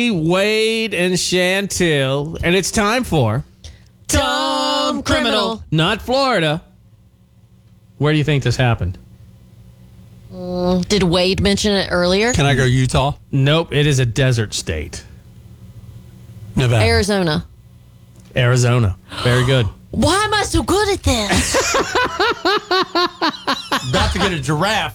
Wade and Chantil, and it's time for Dumb Criminal. Not Florida. Where do you think this happened? Did Wade mention it earlier? Can I go Utah? Nope, it is a desert state. Nevada. Arizona. Arizona. Very good. Why am I so good at this? About to get a giraffe.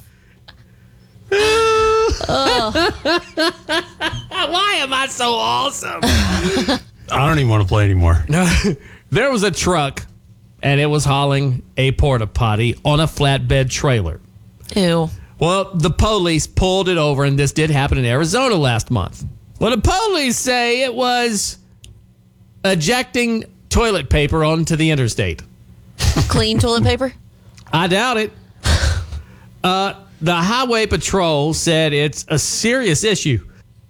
Why am I so awesome? I don't even want to play anymore. There was a truck, and it was hauling a porta potty on a flatbed trailer. Ew. Well, the police pulled it over, and this did happen in Arizona last month. Well, the police say it was ejecting toilet paper onto the interstate. Clean toilet paper? I doubt it. The highway patrol said it's a serious issue.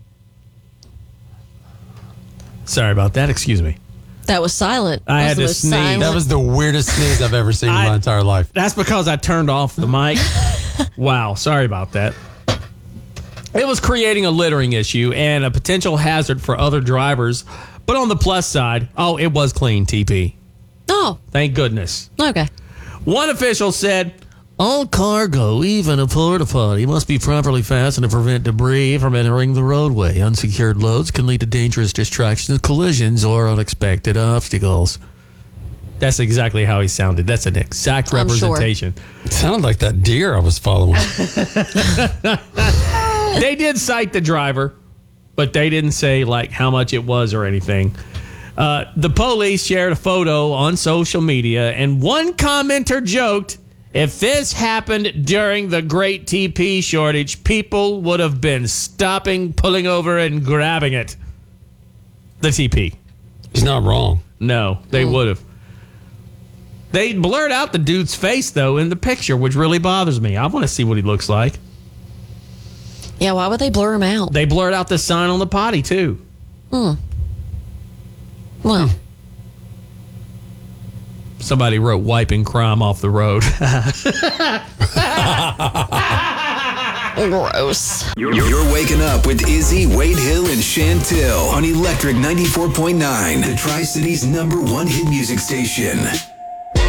Sorry about that. Excuse me. That was silent. I had That was the to most sneeze. silent- That was the weirdest sneeze I've ever seen in my entire life. That's because I turned off the mic. Wow. Sorry about that. It was creating a littering issue and a potential hazard for other drivers. But on the plus side, it was clean, TP. Oh, Thank goodness. okay. One official said, all cargo, even a porta potty, must be properly fastened to prevent debris from entering the roadway. Unsecured loads can lead to dangerous distractions, collisions, or unexpected obstacles. That's exactly how he sounded. That's an exact I'm sure. representation. It sounded like that deer I was following. They did cite the driver, but they didn't say like how much it was or anything. The police shared a photo on social media, and one commenter joked, if this happened during the great TP shortage, people would have been stopping, pulling over, and grabbing it. The TP. He's not wrong. No, they would have. They blurred out the dude's face, though, in the picture, which really bothers me. I want to see what he looks like. Yeah, why would they blur him out? They blurred out the sign on the potty, too. Well, Somebody wrote wiping crime off the road. gross. You're waking up with Izzy, Wade Hill, and Chantil on Electric 94.9, the Tri-Cities #1 hit music station.